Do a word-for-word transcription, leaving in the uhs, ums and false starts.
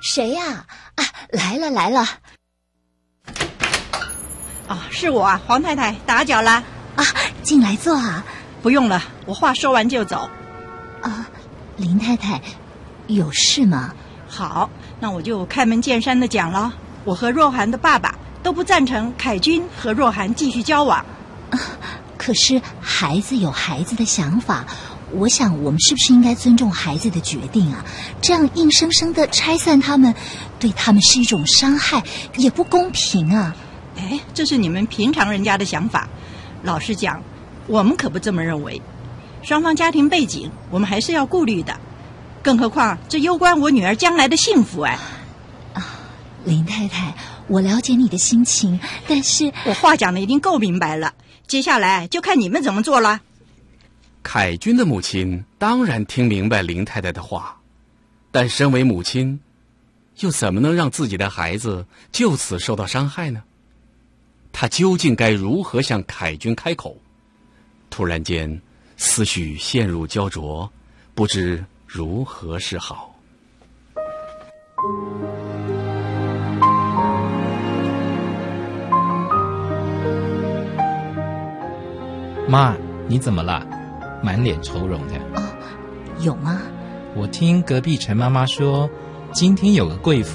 谁呀？啊，来了来了。 哦，是我啊，黄太太，打搅了。 啊，进来坐啊。 不用了，我话说完就走。 啊，林太太，有事吗？ 好，那我就开门见山的讲了。我和若涵的爸爸都不赞成凯君和若涵继续交往。 啊，可是孩子有孩子的想法，我想我们是不是应该尊重孩子的决定啊？这样硬生生的拆散他们，对他们是一种伤害，也不公平啊。 哎，这是你们平常人家的想法。老实讲，我们可不这么认为。双方家庭背景我们还是要顾虑的，更何况这攸关我女儿将来的幸福。哎， 啊，林太太，我了解你的心情，但是我话讲的已经够明白了，接下来就看你们怎么做了。 凯君的母亲当然听明白林太太的话，但身为母亲，又怎么能让自己的孩子就此受到伤害呢？她究竟该如何向凯君开口？突然间，思绪陷入焦灼，不知如何是好。 妈，你怎么了？满脸愁容的。 哦，有吗？ 我听隔壁陈妈妈说，今天有个贵妇